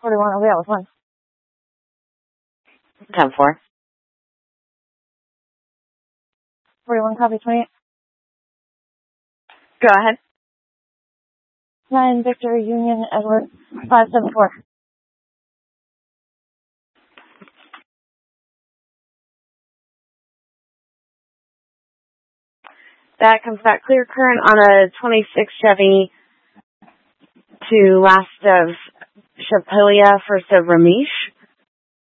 41, oh yeah, with 1. 10-4. 41, copy 28. Go ahead. 9, Victor, Union, Edward, 574. That comes back clear current on a 26 Chevy to last of Chapelia, first of Ramesh.